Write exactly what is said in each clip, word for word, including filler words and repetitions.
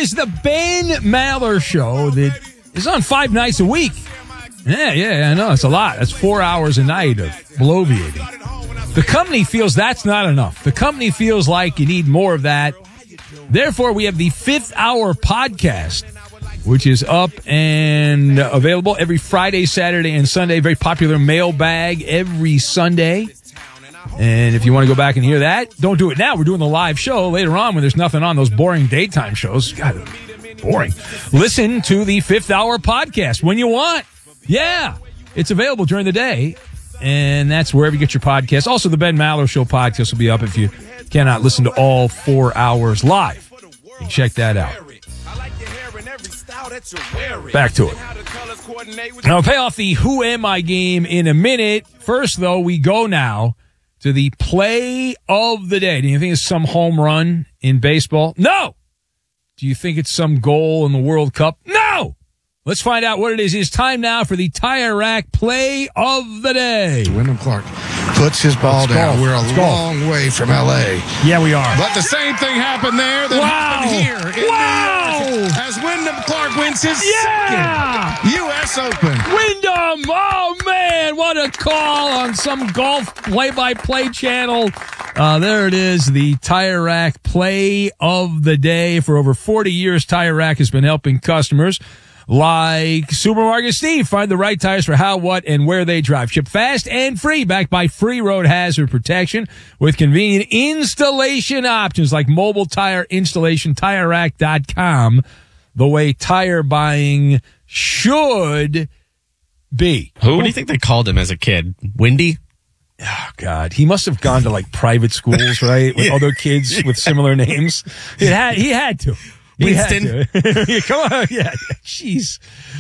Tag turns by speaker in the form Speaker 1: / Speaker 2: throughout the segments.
Speaker 1: is the Ben Maller Show that is on five nights a week. Yeah, yeah, I know. It's a lot. That's four hours a night of bloviating. The company feels that's not enough. The company feels like you need more of that. Therefore, we have the Fifth Hour podcast, which is up and available every Friday, Saturday, and Sunday. Very popular mailbag every Sunday. And if you want to go back and hear that, don't do it now. We're doing the live show later on when there's nothing on, those boring daytime shows. God, boring. Listen to the Fifth Hour podcast when you want. Yeah, it's available during the day, and that's wherever you get your podcast. Also, the Ben Maller Show podcast will be up if you cannot listen to all four hours live. You can check that out. Back to it. I'll pay off the Who Am I game in a minute. First, though, we go now to the play of the day. Do you think it's some home run in baseball? No! Do you think it's some goal in the World Cup? No! Let's find out what it is. It's time now for the Tire Rack play of the day.
Speaker 2: Wyndham Clark puts his ball
Speaker 1: Let's
Speaker 2: down.
Speaker 1: Go.
Speaker 2: We're a
Speaker 1: Let's
Speaker 2: long
Speaker 1: go.
Speaker 2: way from L A.
Speaker 1: Yeah, we are.
Speaker 2: But the same thing happened there that
Speaker 1: wow.
Speaker 2: happened here in
Speaker 1: wow.
Speaker 2: New York as Wyndham Clark wins his
Speaker 1: yeah.
Speaker 2: second U S Open.
Speaker 1: Wyndham! Oh, man, what a call on some golf play-by-play channel. Uh, there it is, the Tire Rack play of the day. For over forty years, Tire Rack has been helping customers like Supermarket Steve find the right tires for how, what, and where they drive. Ship fast and free, backed by free road hazard protection with convenient installation options like mobile tire installation. Tire Rack dot com, the way tire buying should be.
Speaker 3: Who? What do you think they called him as a kid? Windy?
Speaker 1: Oh, God. He must have gone to, like, private schools, right, with
Speaker 3: yeah.
Speaker 1: other kids with similar names. He had, he had to. He
Speaker 3: Winston.
Speaker 1: had to. Yeah, come on. Yeah. Jeez.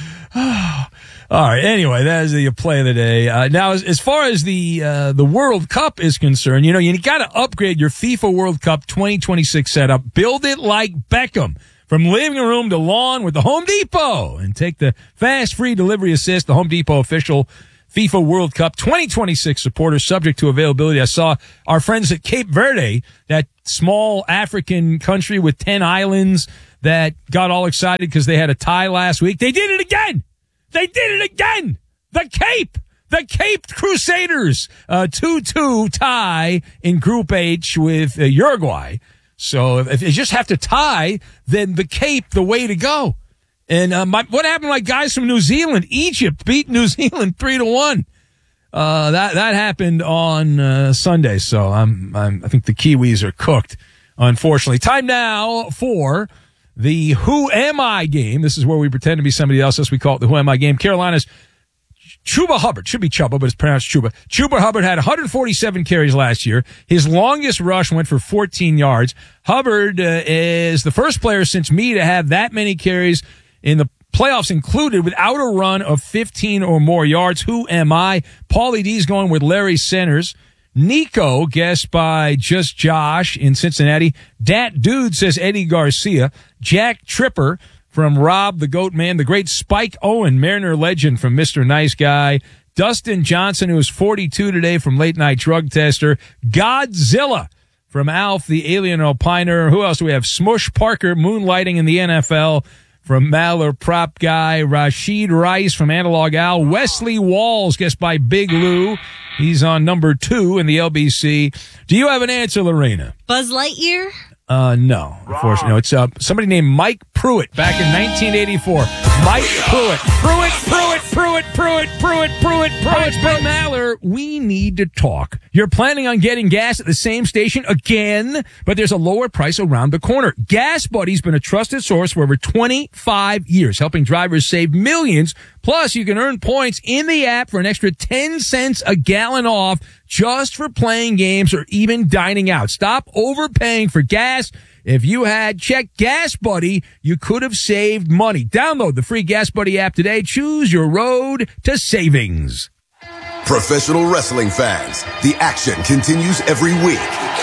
Speaker 1: Oh. All right. Anyway, that is the play of the day. Uh, now, as, as far as the uh, the World Cup is concerned, you know, you got to upgrade your FIFA World Cup twenty twenty-six setup. Build it like Beckham. From living room to lawn with the Home Depot. And take the fast, free delivery assist, the Home Depot official FIFA World Cup twenty twenty-six supporters, subject to availability. I saw our friends at Cape Verde, that small African country with ten islands, that got all excited because they had a tie last week. They did it again. They did it again. The Cape. The Cape Crusaders. Uh, two two tie in Group H with uh, Uruguay. So if, if you just have to tie, then the Cape, the way to go. And uh, my, what happened to my guys from New Zealand? Egypt beat New Zealand three to one. Uh, that that happened on uh, Sunday. So I'm, I'm I think the Kiwis are cooked, unfortunately. Time now for the Who Am I game. This is where we pretend to be somebody else, as we call it the Who Am I game. Carolina's Chuba Hubbard. Should be Chuba, but it's pronounced Chuba. Chuba Hubbard had one hundred forty-seven carries last year. His longest rush went for fourteen yards. Hubbard uh, is the first player since me to have that many carries in the playoffs included without a run of fifteen or more yards. Who am I? Paulie D's going with Larry Centers. Nico, guessed by Just Josh in Cincinnati. Dat Dude says Eddie Garcia. Jack Tripper from Rob the Goat Man. The great Spike Owen, Mariner legend from Mister Nice Guy. Dustin Johnson, who is forty-two today, from Late Night Drug Tester. Godzilla from Alf, the Alien Opiner. Who else do we have? Smush Parker, moonlighting in the N F L, from Maller Prop Guy. Rashid Rice from Analog Al. Wesley Walls, guessed by Big Lou. He's on number two in the L B C. Do you have an answer, Lorena?
Speaker 4: Buzz Lightyear?
Speaker 1: Uh, no. Unfortunately, no. It's uh, somebody named Mike Pruitt back in nineteen eighty-four. Mike Pruitt. Pruitt, Pruitt, Pruitt, Pruitt, Pruitt, Pruitt, Pruitt. Ben Maller, we need to talk. You're planning on getting gas at the same station again, but there's a lower price around the corner. Gas Buddy's been a trusted source for over twenty-five years, helping drivers save millions. Plus, you can earn points in the app for an extra ten cents a gallon off just for playing games or even dining out. Stop overpaying for gas. If you had checked Gas Buddy, you could have saved money. Download the free Gas Buddy app today. Choose your road to savings.
Speaker 5: Professional wrestling fans, the action continues every week.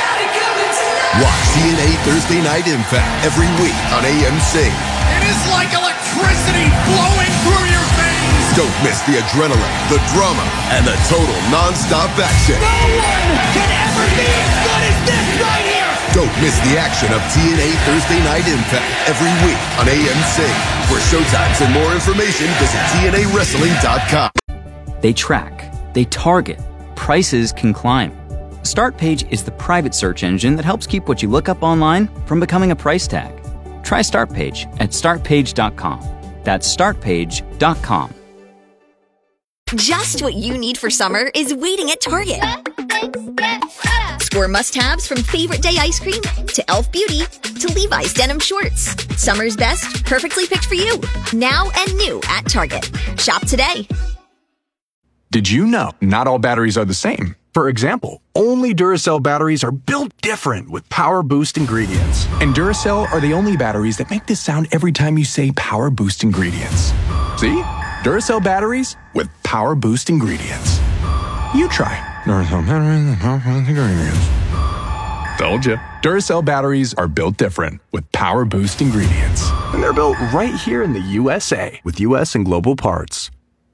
Speaker 5: Watch T N A Thursday Night Impact every week on A M C.
Speaker 6: It is like electricity flowing through your veins.
Speaker 5: Don't miss the adrenaline, the drama, and the total non-stop action.
Speaker 6: No one can ever be as good as this right here.
Speaker 5: Don't miss the action of T N A Thursday Night Impact every week on A M C. For showtimes and more information, visit T N A wrestling dot com.
Speaker 4: They track, they target, prices can climb. StartPage is the private search engine that helps keep what you look up online from becoming a price tag. Try StartPage at start page dot com. That's start page dot com.
Speaker 7: Just what you need for summer is waiting at Target. Score must-haves from Favorite Day ice cream to e l f Beauty to Levi's denim shorts. Summer's best, perfectly picked for you. Now and new at Target. Shop today.
Speaker 8: Did you know not all batteries are the same? For example, only Duracell batteries are built different with Power Boost ingredients. And Duracell are the only batteries that make this sound every time you say Power Boost ingredients. See? Duracell batteries with Power Boost ingredients. You try. Duracell batteries with Power Boost ingredients. Told you. Duracell batteries are built different with Power Boost ingredients. And they're built right here in the U S A with U S and global parts.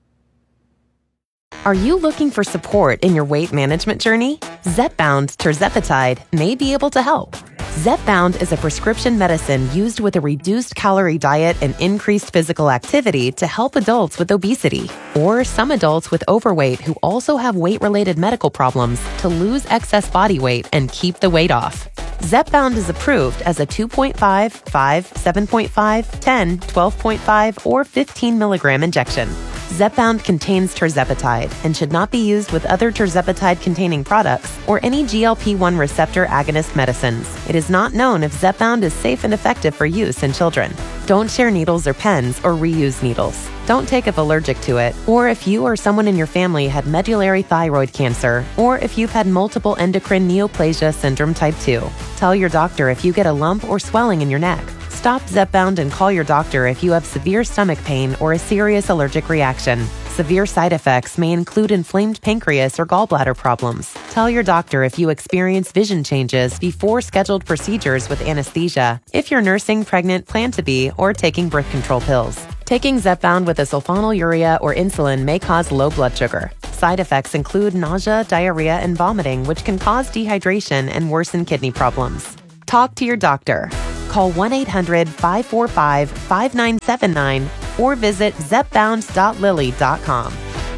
Speaker 9: Are you looking for support in your weight management journey? Zepbound tirzepatide may be able to help. Zepbound is a prescription medicine used with a reduced calorie diet and increased physical activity to help adults with obesity or some adults with overweight who also have weight-related medical problems to lose excess body weight and keep the weight off. Zepbound is approved as a two point five, five, seven point five, ten, twelve point five, or fifteen milligram injection. Zepbound contains tirzepatide and should not be used with other tirzepatide-containing products or any G L P one receptor agonist medicines. It is not known if Zepbound is safe and effective for use in children. Don't share needles or pens or reuse needles. Don't take if allergic to it, or if you or someone in your family had medullary thyroid cancer, or if you've had multiple endocrine neoplasia syndrome type two. Tell your doctor if you get a lump or swelling in your neck. Stop Zepbound and call your doctor if you have severe stomach pain or a serious allergic reaction. Severe side effects may include inflamed pancreas or gallbladder problems. Tell your doctor if you experience vision changes before scheduled procedures with anesthesia, if you're nursing, pregnant, plan to be, or taking birth control pills. Taking Zepbound with a sulfonylurea or insulin may cause low blood sugar. Side effects include nausea, diarrhea, and vomiting, which can cause dehydration and worsen kidney problems. Talk to your doctor. Call one eight hundred, five four five, five nine seven nine or visit zepbound dot lilly dot com.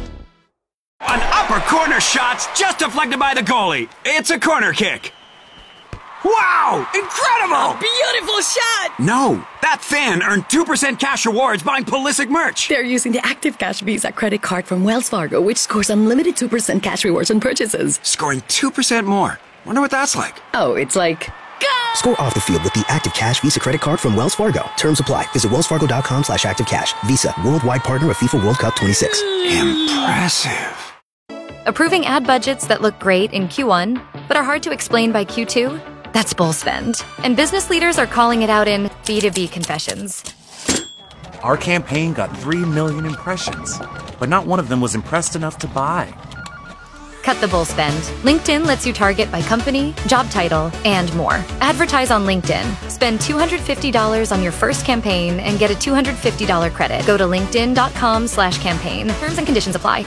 Speaker 10: An upper corner shot's just deflected by the goalie. It's a corner kick. Wow! Incredible!
Speaker 11: Beautiful shot!
Speaker 10: No, that fan earned two percent cash rewards buying Pulisic merch.
Speaker 11: They're using the Active Cash Visa credit card from Wells Fargo, which scores unlimited two percent cash rewards on purchases.
Speaker 10: Scoring two percent more. Wonder what that's like.
Speaker 11: Oh, it's like... Go!
Speaker 12: Score off the field with the Active Cash Visa credit card from Wells Fargo. Terms apply. Visit wellsfargo.com slash active cash. Visa, worldwide partner of FIFA World Cup twenty-six.
Speaker 10: Impressive.
Speaker 13: Approving ad budgets that look great in Q one, but are hard to explain by Q two? That's bull spend. And business leaders are calling it out in B two B confessions.
Speaker 14: Our campaign got three million impressions, but not one of them was impressed enough to buy.
Speaker 13: Cut the bull spend. LinkedIn lets you target by company, job title, and more. Advertise on LinkedIn. Spend two hundred fifty dollars on your first campaign and get a two hundred fifty dollars credit. Go to linkedin.com slash campaign. Terms and conditions apply.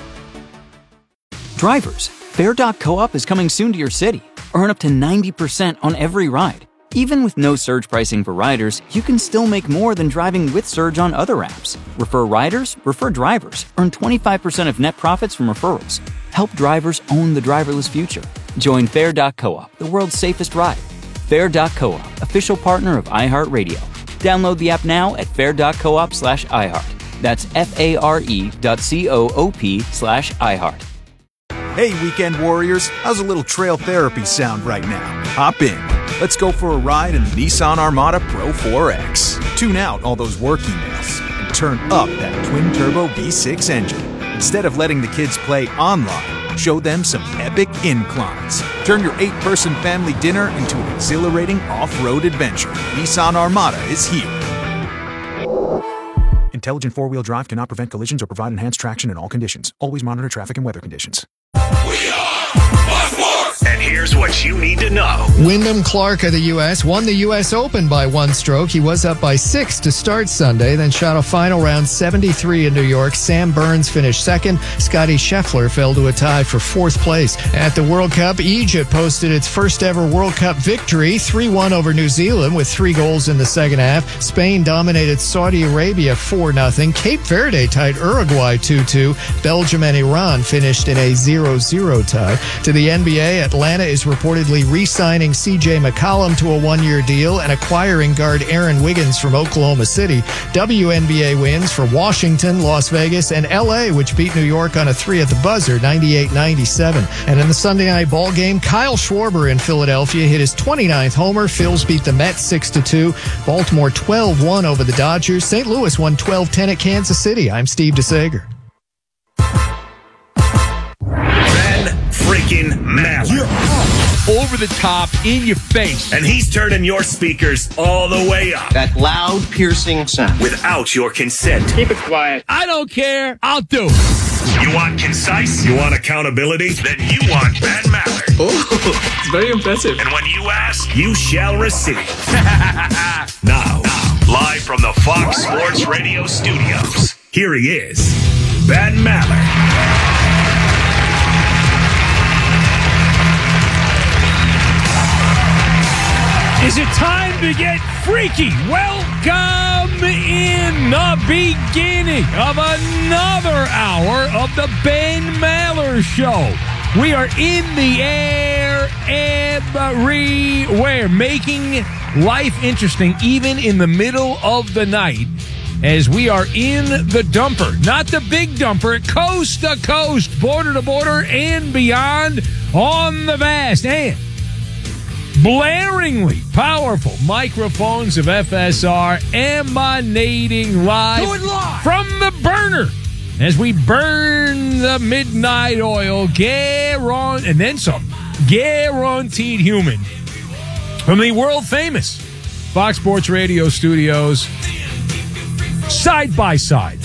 Speaker 4: Drivers, Fare dot coop is coming soon to your city. Earn up to ninety percent on every ride. Even with no surge pricing for riders, you can still make more than driving with Surge on other apps. Refer riders, refer drivers. Earn twenty-five percent of net profits from referrals. Help drivers own the driverless future. Join Fare dot coop, the world's safest ride. Fare dot coop, official partner of iHeartRadio. Download the app now at fare dot coop slash iHeart. That's F-A-R-E dot C-O-O-P slash iHeart.
Speaker 15: Hey, weekend warriors, how's a little trail therapy sound right now? Hop in. Let's go for a ride in the Nissan Armada Pro four X. Tune out all those work emails and turn up that twin-turbo V six engine. Instead of letting the kids play online, show them some epic inclines. Turn your eight-person family dinner into an exhilarating off-road adventure. Nissan Armada is here. Intelligent four-wheel drive cannot prevent collisions or provide enhanced traction in all conditions. Always monitor traffic and weather conditions.
Speaker 16: We are Buzzworks! And Here's what you need to know.
Speaker 17: Wyndham Clark of the U S won the U S Open by one stroke. He was up by six to start Sunday, then shot a final round seventy-three in New York. Sam Burns finished second. Scotty Scheffler fell to a tie for fourth place. At the World Cup, Egypt posted its first ever World Cup victory, three one over New Zealand with three goals in the second half. Spain dominated Saudi Arabia four nothing. Cape Verde tied Uruguay two two. Belgium and Iran finished in a zero zero tie. To the N B A, Atlanta is reportedly re-signing C J McCollum to a one-year deal and acquiring guard Aaron Wiggins from Oklahoma City. W N B A wins for Washington, Las Vegas, and L A, which beat New York on a three at the buzzer, ninety-eight ninety-seven. And in the Sunday night ball game, Kyle Schwarber in Philadelphia hit his twenty-ninth homer. Phils beat the Mets six to two. Baltimore twelve one over the Dodgers. Saint Louis won twelve ten at Kansas City. I'm Steve DeSager.
Speaker 16: Freaking Maller.
Speaker 1: You're over the top, in your face.
Speaker 16: And he's turning your speakers all the way up.
Speaker 18: That loud, piercing sound.
Speaker 16: Without your consent.
Speaker 18: Keep it quiet.
Speaker 1: I don't care. I'll do it.
Speaker 16: You want concise? You want accountability? Then you want Ben Maller.
Speaker 18: Oh, it's very impressive.
Speaker 16: And when you ask, you shall receive. now, now, live from the Fox Sports Radio studios, here he is, Ben Maller.
Speaker 1: Is it time to get freaky? Welcome in the beginning of another hour of the Ben Maller Show. We are in the air everywhere, making life interesting even in the middle of the night as we are in the dumper. Not the big dumper, coast to coast, border to border, and beyond on the vast and blaringly powerful microphones of F S R emanating live, live from the burner as we burn the midnight oil, guaranteed, and then some, guaranteed human from the world famous Fox Sports Radio studios, side by side.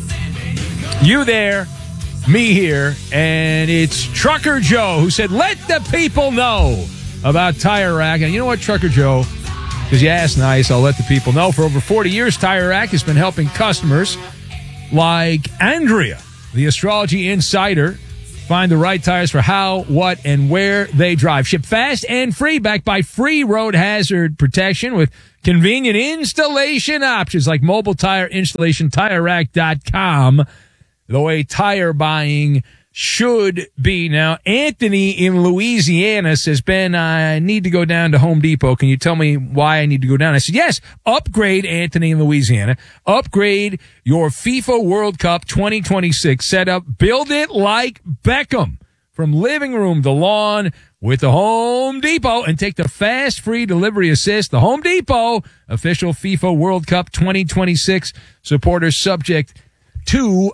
Speaker 1: You there, me here, and it's Trucker Joe who said, let the people know about Tire Rack. And you know what, Trucker Joe, because you asked nice, I'll let the people know. For over forty years, Tire Rack has been helping customers like Andrea, the astrology insider, find the right tires for how, what, and where they drive. Ship fast and free, backed by free road hazard protection with convenient installation options like mobile tire installation, tire rack dot com. The way tire buying should be. Now, Anthony in Louisiana says, Ben, I need to go down to Home Depot. Can you tell me why I need to go down? I said, yes, upgrade, Anthony in Louisiana. Upgrade your FIFA World Cup twenty twenty-six setup. Build it like Beckham. From living room to lawn with the Home Depot, and take the fast free delivery assist. The Home Depot, official FIFA World Cup twenty twenty-six supporters, subject to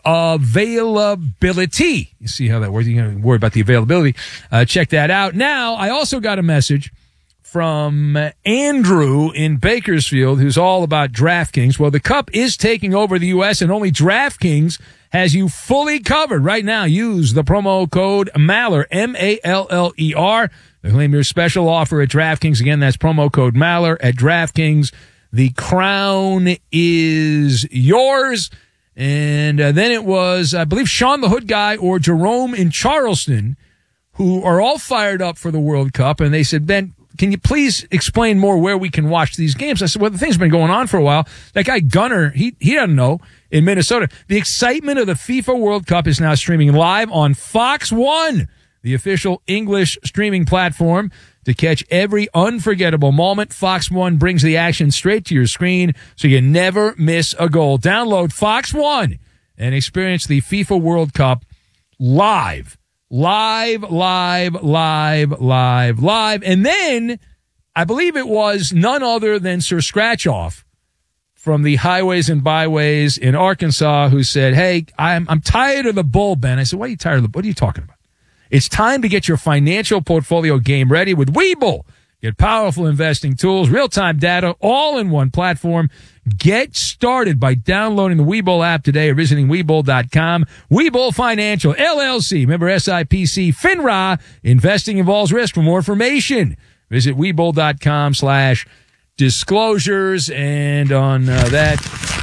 Speaker 1: availability. You see how that works? You're going to worry about the availability. Uh, check that out. Now, I also got a message from Andrew in Bakersfield, who's all about DraftKings. Well, the Cup is taking over the U S, and only DraftKings has you fully covered. Right now, use the promo code Maller, M A L L E R, to claim your special offer at DraftKings. Again, that's promo code Maller at DraftKings. The crown is yours. And uh, then it was, I believe, Sean the Hood Guy or Jerome in Charleston, who are all fired up for the World Cup. And they said, Ben, can you please explain more where we can watch these games? I said, well, the thing's been going on for a while. That guy Gunner, he he doesn't know, in Minnesota. The excitement of the FIFA World Cup is now streaming live on Fox One, the official English streaming platform. To catch every unforgettable moment, Fox One brings the action straight to your screen so you never miss a goal. Download Fox One and experience the FIFA World Cup live. Live, live, live, live, live. And then I believe it was none other than Sir Scratchoff from the Highways and Byways in Arkansas who said, hey, I'm I'm tired of the bull, Ben. I said, why are you tired of the bull? What are you talking about? It's time to get your financial portfolio game ready with Webull. Get powerful investing tools, real-time data, all in one platform. Get started by downloading the Webull app today or visiting Webull dot com. Webull Financial, L L C, member S I P C, FINRA. Investing involves risk. For more information, visit Webull dot com slash disclosures. And on uh, that...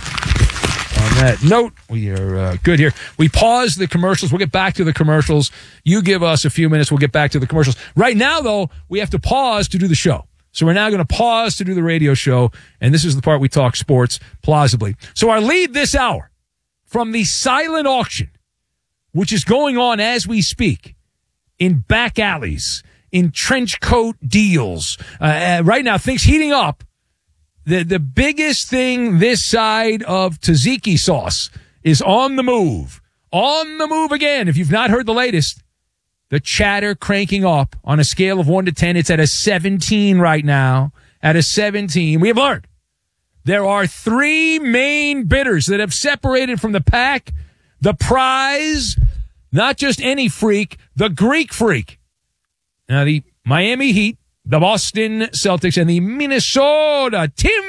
Speaker 1: On that note, we are uh, good here. We pause the commercials. We'll get back to the commercials. You give us a few minutes. We'll get back to the commercials. Right now, though, we have to pause to do the show. So we're now going to pause to do the radio show, and this is the part we talk sports plausibly. So our lead this hour from the silent auction, which is going on as we speak, in back alleys, in trench coat deals. Uh, right now, things heating up. The the biggest thing this side of tzatziki sauce is on the move. On the move again. If you've not heard the latest, the chatter cranking up on a scale of one to ten. It's at a seventeen right now. At a seventeen. We have learned there are three main bidders that have separated from the pack. The prize, not just any freak, the Greek freak. Now, the Miami Heat, the Boston Celtics, and the Minnesota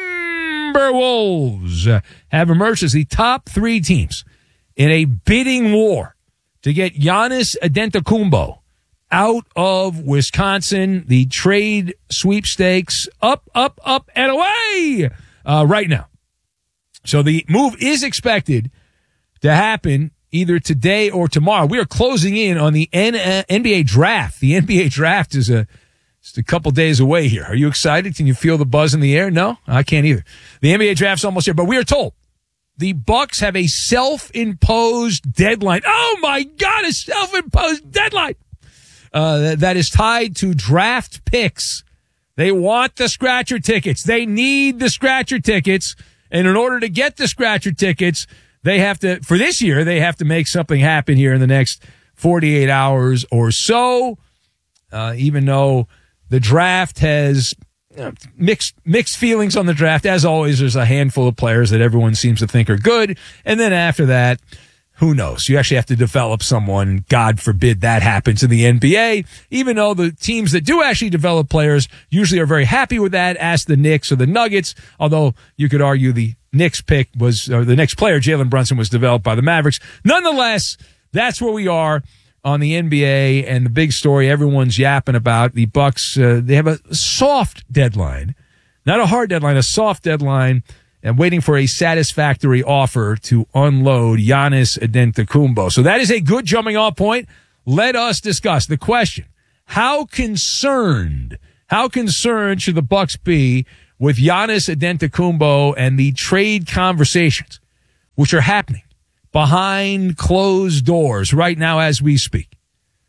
Speaker 1: Timberwolves have emerged as the top three teams in a bidding war to get Giannis Antetokounmpo out of Wisconsin. The trade sweepstakes up, up, up, and away uh, right now. So the move is expected to happen either today or tomorrow. We are closing in on the N B A draft. The N B A draft is a Just a couple days away here. Are you excited? Can you feel the buzz in the air? No, I can't either. The N B A draft's almost here, but we are told the Bucks have a self-imposed deadline. Oh my God, a self-imposed deadline uh, that, that is tied to draft picks. They want the scratcher tickets. They need the scratcher tickets, and in order to get the scratcher tickets, they have to, for this year, they have to make something happen here in the next forty-eight hours or so. Uh, even though the draft has you know, mixed mixed feelings on the draft. As always, there's a handful of players that everyone seems to think are good. And then after that, who knows? You actually have to develop someone. God forbid that happens in the N B A. Even though the teams that do actually develop players usually are very happy with that. Ask the Knicks or the Nuggets. Although you could argue the Knicks pick was, or the Knicks player, Jalen Brunson, was developed by the Mavericks. Nonetheless, that's where we are on the N B A, and the big story everyone's yapping about, the Bucks, uh, they have a soft deadline, not a hard deadline, a soft deadline, and waiting for a satisfactory offer to unload Giannis Antetokounmpo. So that is a good jumping off point. Let us discuss the question. How concerned, how concerned should the Bucks be with Giannis Antetokounmpo and the trade conversations, which are happening behind closed doors right now as we speak?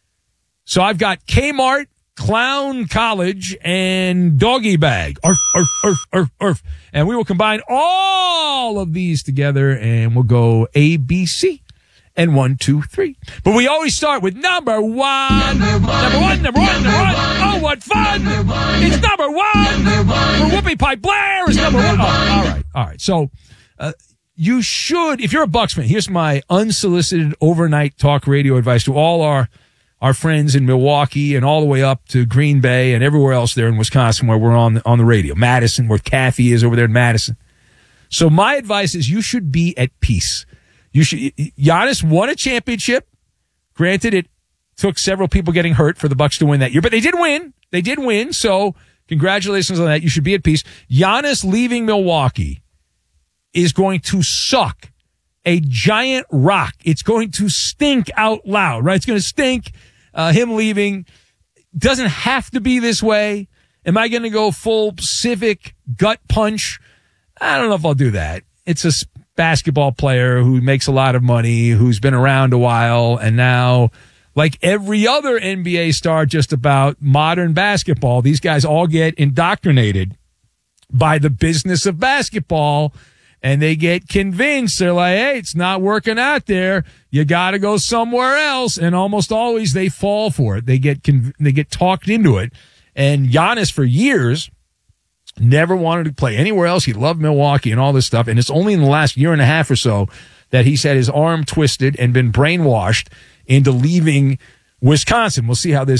Speaker 1: So I've got Kmart, Clown College, and Doggy Bag. Arf, arf, arf, arf, arf. And we will combine all of these together, and we'll go A, B, C, and one, two, three. But we always start with number one. Number one, number one, number one. Number one. Oh, what fun. It's number one. For Whoopi Pipe Blair is number one. Oh, all right, all right. So, uh, you should, if you're a Bucks fan, here's my unsolicited overnight talk radio advice to all our our friends in Milwaukee and all the way up to Green Bay and everywhere else there in Wisconsin where we're on the, on the radio. Madison, where Kathy is over there in Madison. So my advice is you should be at peace. You should. Giannis won a championship. Granted, it took several people getting hurt for the Bucks to win that year, but they did win. They did win. So congratulations on that. You should be at peace. Giannis leaving Milwaukee is going to suck a giant rock. It's going to stink out loud, right? It's going to stink. Uh, him leaving doesn't have to be this way. Am I going to go full civic gut punch? I don't know if I'll do that. It's a basketball player who makes a lot of money, who's been around a while, and now, like every other N B A star just about modern basketball, these guys all get indoctrinated by the business of basketball. And they get convinced. They're like, hey, it's not working out there. You got to go somewhere else. And almost always they fall for it. They get conv- they get talked into it. And Giannis, for years, never wanted to play anywhere else. He loved Milwaukee and all this stuff. And it's only in the last year and a half or so that he's had his arm twisted and been brainwashed into leaving Wisconsin. We'll see how this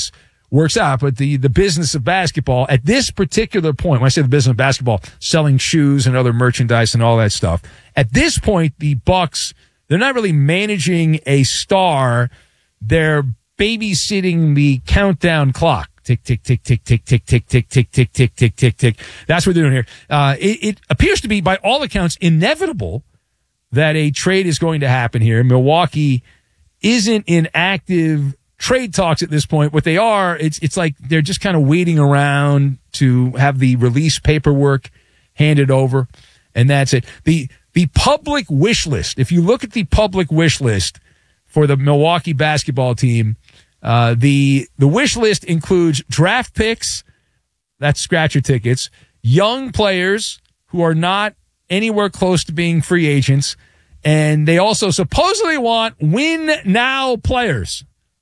Speaker 1: works out. But the, the business of basketball at this particular point, when I say the business of basketball, selling shoes and other merchandise and all that stuff, at this point, the Bucks, they're not really managing a star. They're babysitting the countdown clock. Tick, tick, tick, tick, tick, tick, tick, tick, tick, tick, tick, tick, tick, tick. That's what they're doing here. Uh, it, it appears to be, by all accounts, inevitable that a trade is going to happen here. Milwaukee isn't in active trade talks at this point. What they are, it's it's like they're just kind of waiting around to have the release paperwork handed over, and that's it. The the public wish list, if you look at the public wish list for the Milwaukee basketball team, uh, the the wish list includes draft picks, that's scratcher tickets, young players who are not anywhere close to being free agents, and they also supposedly want win now players.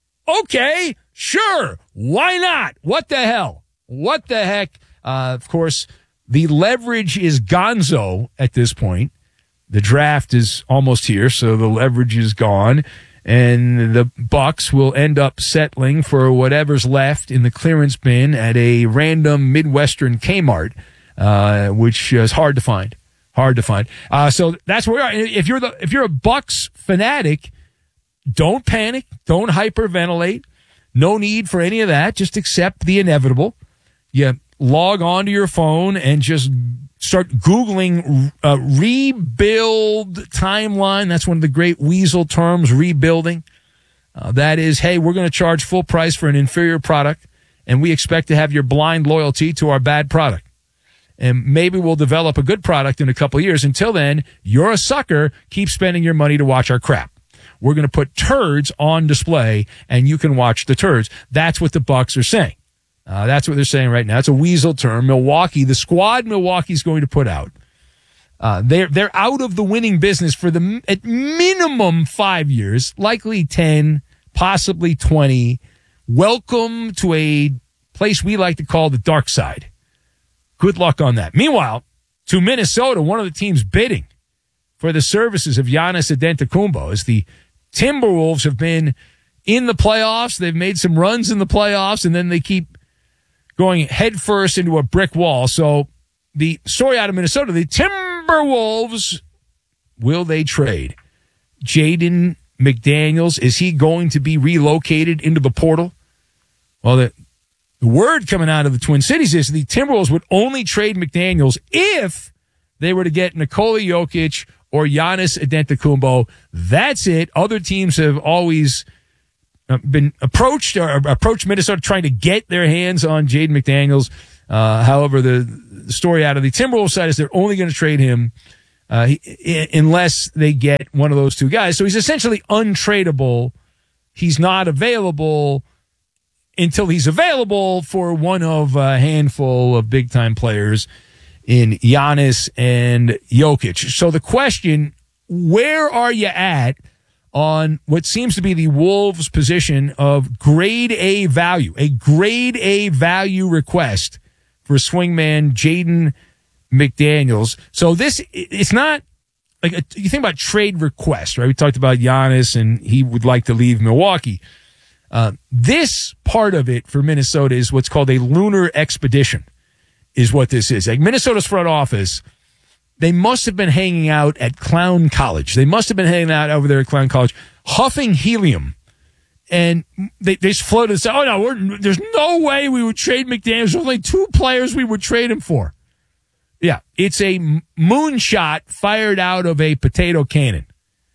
Speaker 1: Okay, sure, why not? What the hell? What the heck? Uh, of course, the leverage is gonzo at this point. The draft is almost here, so the leverage is gone, and the Bucks will end up settling for whatever's left in the clearance bin at a random Midwestern Kmart, uh, which is hard to find. Hard to find. Uh, so that's where we are. If you're the, if you're a Bucks fanatic, don't panic. Don't hyperventilate. No need for any of that. Just accept the inevitable. You log onto your phone and just start Googling uh, rebuild timeline. That's one of the great weasel terms, rebuilding. Uh, that is, hey, we're going to charge full price for an inferior product, and we expect to have your blind loyalty to our bad product. And maybe we'll develop a good product in a couple of years. Until then, you're a sucker. Keep spending your money to watch our crap. We're going to put turds on display, and you can watch the turds. That's what the Bucks are saying. Uh, that's what they're saying right now. It's a weasel term. Milwaukee, the squad Milwaukee's going to put out, uh, they're they're out of the winning business for the at minimum five years, likely ten, possibly twenty. Welcome to a place we like to call the dark side. Good luck on that. Meanwhile, to Minnesota, one of the teams bidding for the services of Giannis Antetokounmpo, as the Timberwolves have been in the playoffs. They've made some runs in the playoffs, and then they keep going headfirst into a brick wall. So the story out of Minnesota, the Timberwolves, will they trade Jaden McDaniels? Is he going to be relocated into the portal? Well, the The word coming out of the Twin Cities is the Timberwolves would only trade McDaniels if they were to get Nikola Jokic or Giannis Antetokounmpo. That's it. Other teams have always been approached or approached Minnesota trying to get their hands on Jaden McDaniels. Uh, however, the, the story out of the Timberwolves side is they're only going to trade him uh, he, unless they get one of those two guys. So he's essentially untradeable. He's not available until he's available for one of a handful of big-time players in Giannis and Jokic. So the question, where are you at on what seems to be the Wolves' position of grade A value, a grade A value request for swingman Jaden McDaniels? So this, it's not like a, you think about trade request, right? We talked about Giannis and he would like to leave Milwaukee. Uh, this part of it for Minnesota is what's called a lunar expedition, is what this is. Like Minnesota's front office, they must have been hanging out at Clown College. They must have been hanging out over there at Clown College, huffing helium. And they, they just floated and said, oh, no, we're, there's no way we would trade McDaniels. There's only two players we would trade him for. Yeah, it's a moonshot fired out of a potato cannon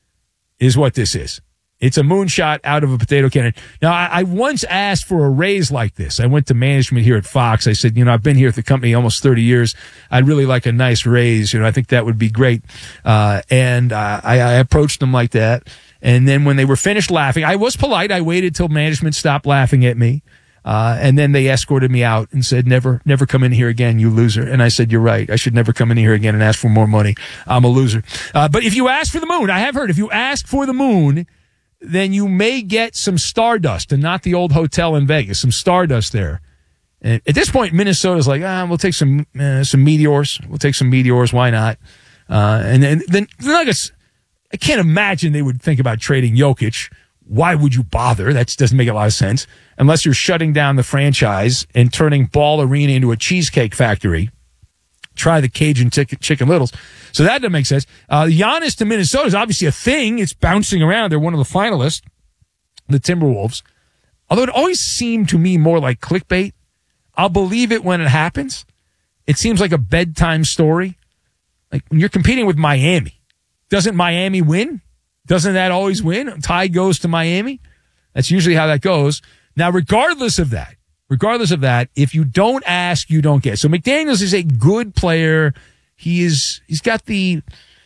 Speaker 1: is what this is. It's a moonshot out of a potato cannon. Now, I, I once asked for a raise like this. I went to management here at Fox. I said, you know, I've been here at the company almost thirty years. I'd really like a nice raise. You know, I think that would be great. Uh, and uh, I, I approached them like that. And then when they were finished laughing, I was polite. I waited till management stopped laughing at me. Uh, and then they escorted me out and said, never, never come in here again, you loser. And I said, you're right. I should never come in here again and ask for more money. I'm a loser. Uh, but if you ask for the moon, I have heard, if you ask for the moon, then you may get some stardust and not the old hotel in Vegas, some stardust there. And at this point, Minnesota's like, ah, we'll take some, uh, some meteors. We'll take some meteors. Why not? Uh, and then, then the Nuggets, I can't imagine they would think about trading Jokic. why would you bother? That doesn't make a lot of sense unless you're shutting down the franchise and turning Ball Arena into a cheesecake factory. Try the Cajun Chicken Littles. So that doesn't make sense. Uh, Giannis to Minnesota is obviously a thing. It's bouncing around. They're one of the finalists, the Timberwolves. Although it always seemed to me more like clickbait. I'll believe it when it happens. It seems like a bedtime story. Like when you're competing with Miami, doesn't Miami win? Doesn't that always win? Tie goes to Miami. That's usually how that goes. Now, regardless of that, regardless of that, if you don't ask, you don't get. So McDaniels is a good player. He is, he's got the,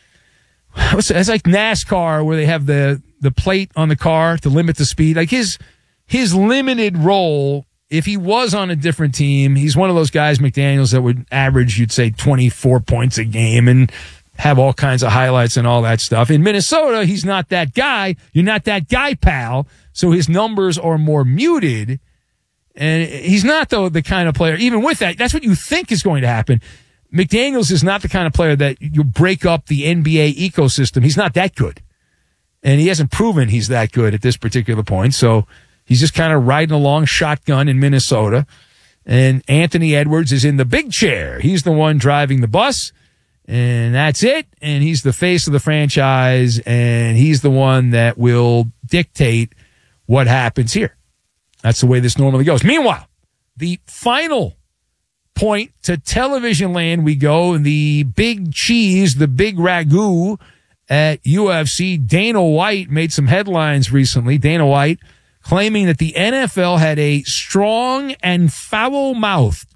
Speaker 1: what's it, it's like NASCAR where they have the, the plate on the car to limit the speed. Like his, his limited role, if he was on a different team, he's one of those guys, McDaniels, that would average, you'd say, twenty-four points a game and have all kinds of highlights and all that stuff. In Minnesota, he's not that guy. You're not that guy, pal. So his numbers are more muted. And he's not, though, the kind of player, even with that, that's what you think is going to happen. McDaniels is not the kind of player that you break up the N B A ecosystem. He's not that good. And he hasn't proven he's that good at this particular point. So he's just kind of riding along shotgun in Minnesota. And Anthony Edwards is in the big chair. He's the one driving the bus. And that's it. And he's the face of the franchise. And he's the one that will dictate what happens here. That's the way this normally goes. Meanwhile, the final point to television land we go, and the big cheese, the big ragu at U F C. Dana White made some headlines recently. Dana White claiming that the N F L had a strong and foul-mouthed,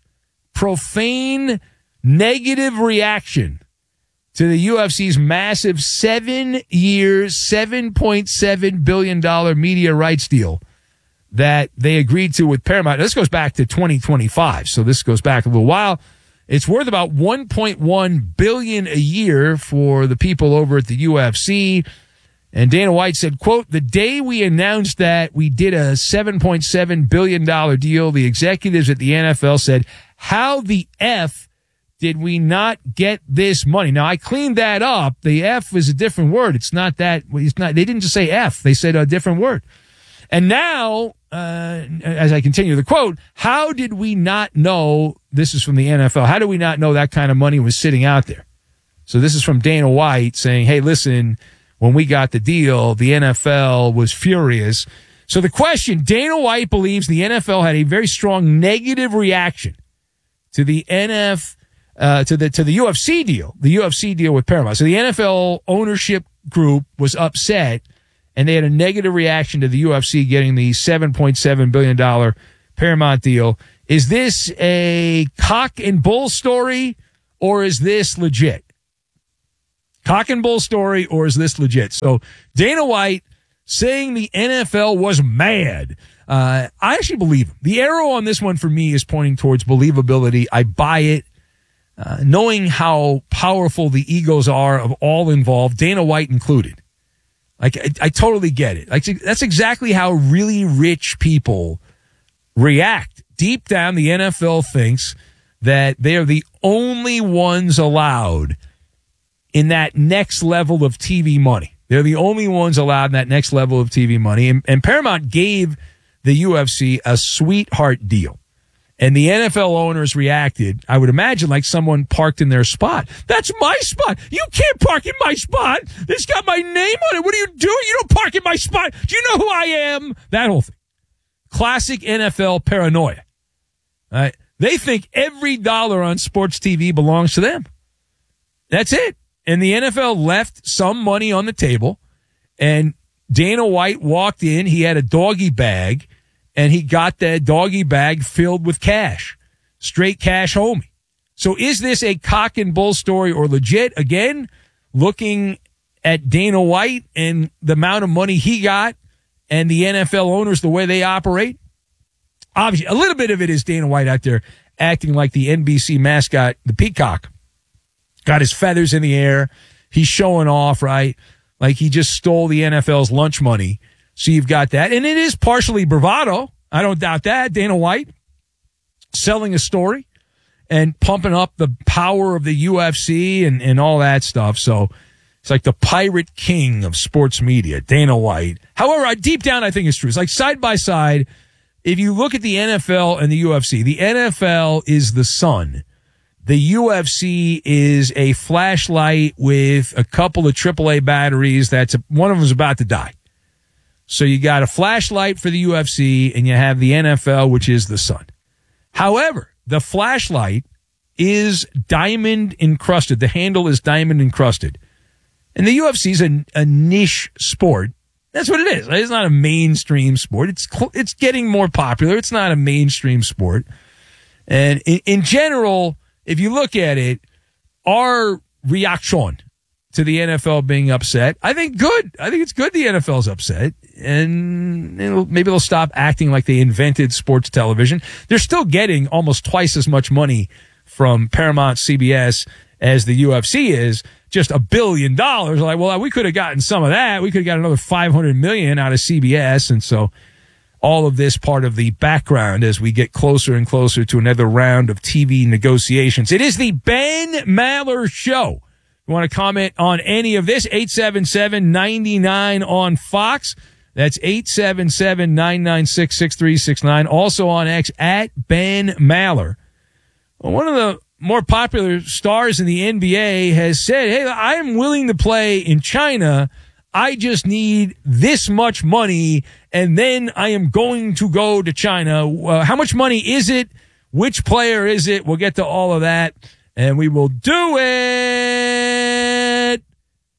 Speaker 1: profane, negative reaction to the U F C's massive seven-year, seven point seven billion dollars media rights deal that they agreed to with Paramount. Now, this goes back to twenty twenty-five, so this goes back a little while. It's worth about one point one billion dollars a year for the people over at the U F C. And Dana White said, quote, "The day we announced that we did a seven point seven billion dollars deal, the executives at the N F L said, how the F did we not get this money?" Now, I cleaned that up. The F is a different word. It's not that, it's not, they didn't just say F. They said a different word. And now, uh, as I continue the quote, how did we not know, this is from the N F L, how did we not know that kind of money was sitting out there? So this is from Dana White saying, hey, listen, when we got the deal, the N F L was furious. So the question, Dana White believes the N F L had a very strong negative reaction to the N F Uh, to the to the U F C deal, the U F C deal with Paramount. So the N F L ownership group was upset, and they had a negative reaction to the U F C getting the seven point seven billion dollars Paramount deal. Is this a cock and bull story, or is this legit? Cock and bull story, or is this legit? So Dana White saying the N F L was mad. Uh, I actually believe him. The arrow on this one for me is pointing towards believability. I buy it. Uh, knowing how powerful the egos are of all involved, Dana White included. Like, I, I totally get it. Like, that's exactly how really rich people react. Deep down, the N F L thinks that they are the only ones allowed in that next level of T V money. They're the only ones allowed in that next level of T V money. And, and Paramount gave the U F C a sweetheart deal. And the N F L owners reacted, I would imagine, like someone parked in their spot. That's my spot. You can't park in my spot. It's got my name on it. What are you doing? You don't park in my spot. Do you know who I am? That whole thing. Classic N F L paranoia. All right? They think every dollar on sports T V belongs to them. That's it. And the N F L left some money on the table, and Dana White walked in. He had a doggy bag. And he got that doggy bag filled with cash. Straight cash, homie. So is this a cock and bull story or legit? Again, looking at Dana White and the amount of money he got and the N F L owners, the way they operate. Obviously, a little bit of it is Dana White out there acting like the N B C mascot, the peacock. Got his feathers in the air. He's showing off, right? Like he just stole the N F L's lunch money. So you've got that. And it is partially bravado. I don't doubt that. Dana White selling a story and pumping up the power of the U F C and, and all that stuff. So It's like the pirate king of sports media, Dana White. However, I, deep down, I think it's true. It's like side by side. If you look at the N F L and the U F C, the N F L is the sun. The U F C is a flashlight with a couple of triple A batteries. That's a, one of them is about to die. So you got a flashlight for the U F C, and you have the N F L, which is the sun. However, the flashlight is diamond encrusted. The handle is diamond encrusted. And the U F C is a, a niche sport. That's what it is. It's not a mainstream sport. It's it's getting more popular. It's not a mainstream sport. And in, in general, if you look at it, our reaction to the N F L being upset, I think good. I think it's good the N F L's upset. And it'll, maybe they'll stop acting like they invented sports television. They're still getting almost twice as much money from Paramount, C B S as the U F C is. Just a billion dollars. Like, well, we could have gotten some of that. We could have got another five hundred million out of C B S. And so all of this part of the background as we get closer and closer to another round of T V negotiations. It is the Ben Maller Show. You want to comment on any of this? eight seven seven, nine nine on Fox. That's eight seven seven, nine nine six, six three six nine. Also on X at Ben Maller. Well, one of the more popular stars in the N B A has said, hey, I am willing to play in China. I just need this much money, and then I am going to go to China. Uh, how much money is it? Which player is it? We'll get to all of that, and we will do it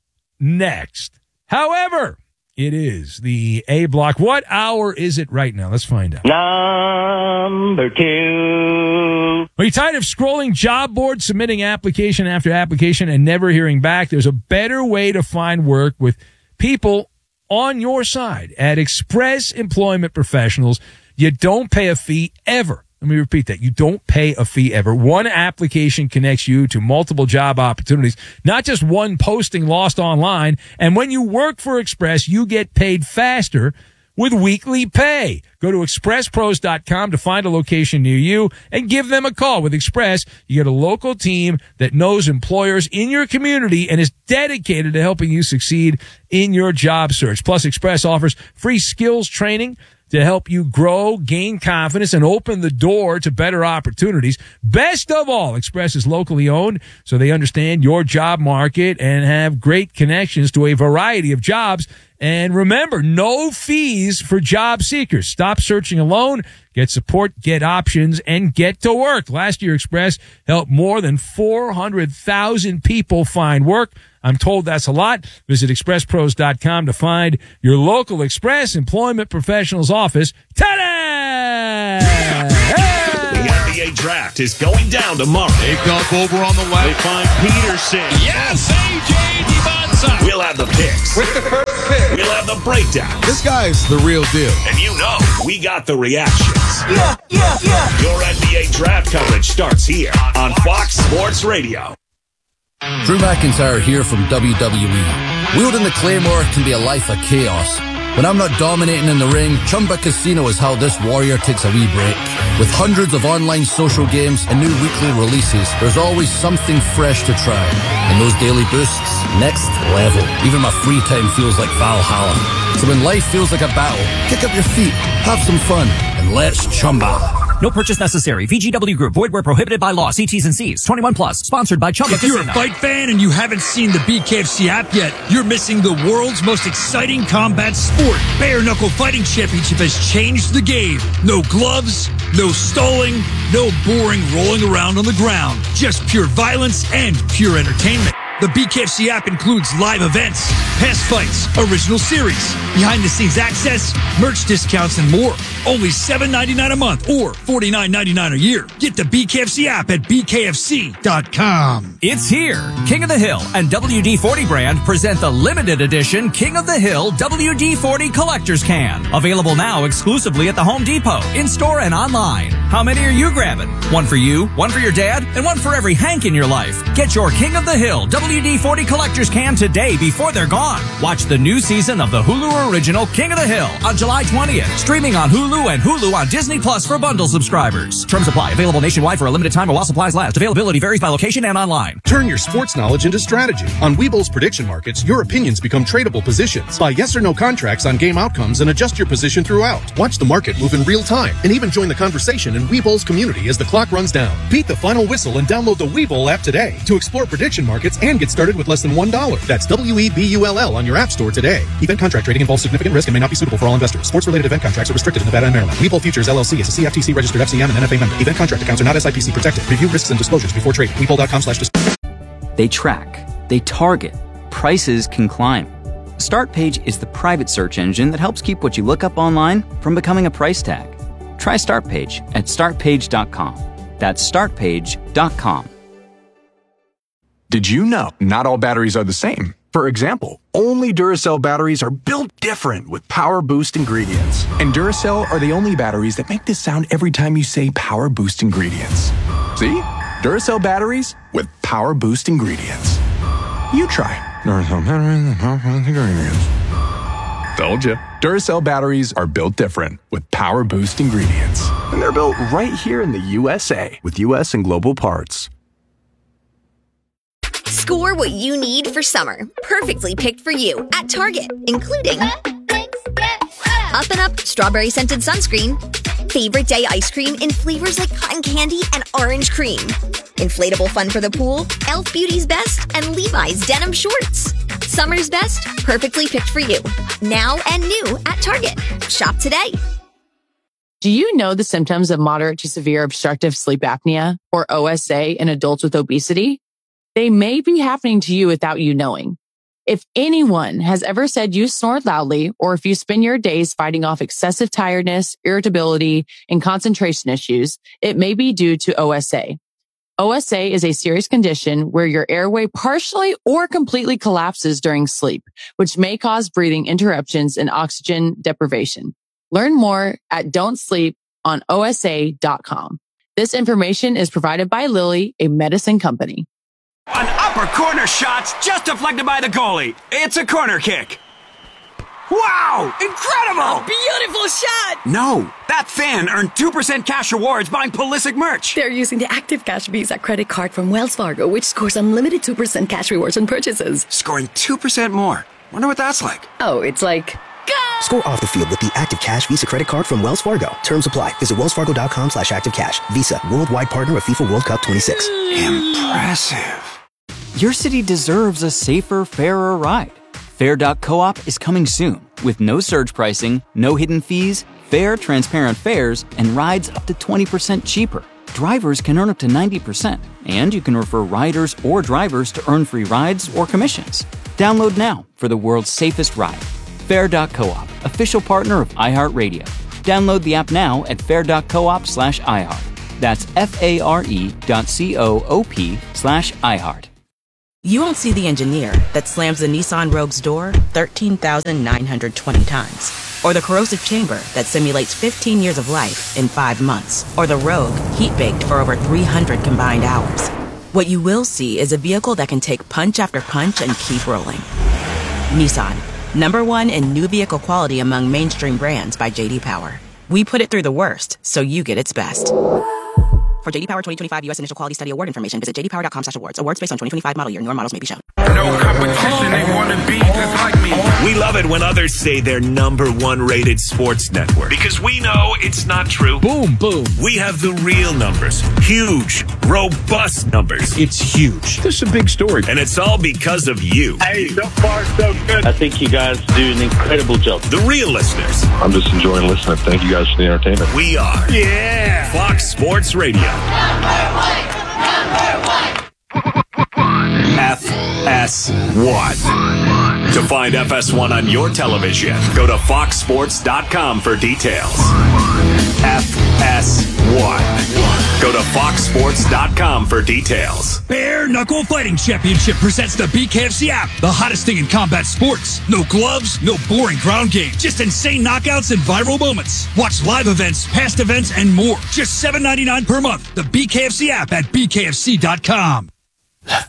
Speaker 1: next. However, it is the A block. What hour is it right now? Let's find out.
Speaker 19: Number two.
Speaker 1: Are you tired of scrolling job boards, submitting application after application, and never hearing back? There's a better way to find work with people on your side. At Express Employment Professionals, you don't pay a fee ever. Let me repeat that. You don't pay a fee ever. One application connects you to multiple job opportunities, not just one posting lost online. And when you work for Express, you get paid faster with weekly pay. Go to express pros dot com to find a location near you and give them a call. With Express, you get a local team that knows employers in your community and is dedicated to helping you succeed in your job search. Plus, Express offers free skills training to help you grow, gain confidence, and open the door to better opportunities. Best of all, Express is locally owned, so they understand your job market and have great connections to a variety of jobs. And remember, no fees for job seekers. Stop searching alone. Get support, get options, and get to work. Last year, Express helped more than four hundred thousand people find work. I'm told that's a lot. Visit express pros dot com to find your local Express Employment Professionals office today.
Speaker 16: The N B A draft is going down tomorrow.
Speaker 2: Takeoff over on the left.
Speaker 16: They find Peterson.
Speaker 2: Yes, A J Dibonsa.
Speaker 16: We'll have the picks.
Speaker 2: With the first pick.
Speaker 16: We'll have the breakdown.
Speaker 2: This guy's the real deal.
Speaker 16: And you know, we got the reactions.
Speaker 6: Yeah, yeah, yeah.
Speaker 16: Your N B A draft coverage starts here on Fox Sports Radio.
Speaker 20: Drew McIntyre here from W W E. Wielding the Claymore can be a life of chaos. When I'm not dominating in the ring, Chumba Casino is how this warrior takes a wee break. With hundreds of online social games and new weekly releases, there's always something fresh to try. And those daily boosts, next level. Even my free time feels like Valhalla. So when life feels like a battle, kick up your feet, have some fun, and let's Chumba.
Speaker 21: No purchase necessary. V G W Group. Void where prohibited by law. See T's and C's. twenty-one plus. Sponsored by Chumba
Speaker 22: If you're
Speaker 21: Casino.
Speaker 22: a fight fan and you haven't seen the B K F C app yet, you're missing the world's most exciting combat sport. Bare Knuckle Fighting Championship has changed the game. No gloves, no stalling, no boring rolling around on the ground. Just pure violence and pure entertainment. The B K F C app includes live events, past fights, original series, behind-the-scenes access, merch discounts, and more. Only seven ninety-nine a month or forty-nine ninety-nine a year. Get the B K F C app at b k f c dot com.
Speaker 21: It's here. King of the Hill and W D forty brand present the limited edition King of the Hill W D forty Collector's Can. Available now exclusively at the Home Depot, in-store and online. How many are you grabbing? One for you, one for your dad, and one for every Hank in your life. Get your King of the Hill W D forty Collector's Can today before they're gone. Watch the new season of the Hulu original King of the Hill on July twentieth. Streaming on Hulu and Hulu on Disney Plus for bundle subscribers. Terms apply. Available nationwide for a limited time or while supplies last. Availability varies by location and online.
Speaker 3: Turn your sports knowledge into strategy. On Webull's prediction markets, your opinions become tradable positions. Buy yes or no contracts on game outcomes and adjust your position throughout. Watch the market move in real time and even join the conversation in Webull's community as the clock runs down. Beat the final whistle and download the Webull app today to explore prediction markets and get started with less than one dollar. That's W E B U L L on your app store today. Event contract trading involves significant risk and may not be suitable for all investors. Sports-related event contracts are restricted in Nevada and Maryland. Webull Futures L L C is a C F T C-registered F C M and N F A member. Event contract accounts are not S I P C protected. Review risks and disclosures before trading. Webull.com slash
Speaker 4: They track. They target. Prices can climb. StartPage is the private search engine that helps keep what you look up online from becoming a price tag. Try StartPage at start page dot com. That's start page dot com.
Speaker 8: Did you know not all batteries are the same? For example, only Duracell batteries are built different with Power Boost ingredients. And Duracell are the only batteries that make this sound every time you say Power Boost ingredients. See? Duracell batteries with Power Boost ingredients. You try. Duracell batteries with Power Boost ingredients. Told you. Duracell batteries are built different with Power Boost ingredients. And they're built right here in the U S A with U S and global parts.
Speaker 7: Score what you need for summer, perfectly picked for you at Target, including Up and Up Strawberry Scented Sunscreen, Favorite Day Ice Cream in flavors like cotton candy and orange cream, Inflatable Fun for the Pool, e l f Beauty's Best, and Levi's Denim Shorts. Summer's best, perfectly picked for you. Now and new at Target. Shop today.
Speaker 5: Do you know the symptoms of moderate to severe obstructive sleep apnea, or O S A, in adults with obesity? They may be happening to you without you knowing. If anyone has ever said you snore loudly, or if you spend your days fighting off excessive tiredness, irritability, and concentration issues, it may be due to O S A. O S A is a serious condition where your airway partially or completely collapses during sleep, which may cause breathing interruptions and oxygen deprivation. Learn more at don't sleep on O S A dot com. This information is provided by Lilly, a medicine company.
Speaker 10: An upper corner shot's just deflected by the goalie. It's a corner kick. Wow! Incredible!
Speaker 11: A beautiful shot!
Speaker 10: No, that fan earned two percent cash rewards buying Pulisic merch.
Speaker 11: They're using the Active Cash Visa credit card from Wells Fargo, which scores unlimited two percent cash rewards on purchases.
Speaker 10: Scoring two percent more. Wonder what that's like.
Speaker 11: Oh, it's like... Go!
Speaker 12: Score off the field with the Active Cash Visa credit card from Wells Fargo. Terms apply. Visit wellsfargo.com slash activecash. Visa, worldwide partner of FIFA World Cup twenty-six.
Speaker 10: Impressive.
Speaker 4: Your city deserves a safer, fairer ride. Fair dot coop is coming soon with no surge pricing, no hidden fees, fair, transparent fares, and rides up to twenty percent cheaper. Drivers can earn up to ninety percent, and you can refer riders or drivers to earn free rides or commissions. Download now for the world's safest ride. Fair dot coop, official partner of iHeartRadio. Download the app now at fair dot coop slash iHeart. That's F-A-R-E dot C-O-O-P slash iHeart.
Speaker 23: You won't see the engineer that slams the Nissan Rogue's door thirteen thousand nine hundred twenty times. Or the corrosive chamber that simulates fifteen years of life in five months. Or the Rogue heat-baked for over three hundred combined hours. What you will see is a vehicle that can take punch after punch and keep rolling. Nissan, number one in new vehicle quality among mainstream brands by J D Power. We put it through the worst, so you get its best. For J D Power twenty twenty-five U S Initial Quality Study Award information, visit j d power dot com slash awards. Awards based on twenty twenty-five model year. Newer models may be shown.
Speaker 2: No competition, they want to be just like me. We love it when others say they're number one rated sports network because we know it's not true.
Speaker 22: Boom, boom.
Speaker 2: We have the real numbers. Huge, robust numbers.
Speaker 22: It's huge.
Speaker 2: This is a big story. And it's all because of you.
Speaker 19: Hey, so far so good. I think you guys do an incredible job.
Speaker 2: The real listeners.
Speaker 24: I'm just enjoying listening. Thank you guys for the entertainment.
Speaker 2: We are.
Speaker 22: Yeah.
Speaker 2: Fox Sports Radio.
Speaker 6: Number one! Number one!
Speaker 2: F S one. To find F S one on your television, go to fox sports dot com for details. F S one. Go to fox sports dot com for details.
Speaker 22: Bare Knuckle Fighting Championship presents the B K F C app, the hottest thing in combat sports. No gloves, no boring ground game, just insane knockouts and viral moments. Watch live events, past events, and more. Just seven ninety-nine per month. The B K F C app at B K F C dot com.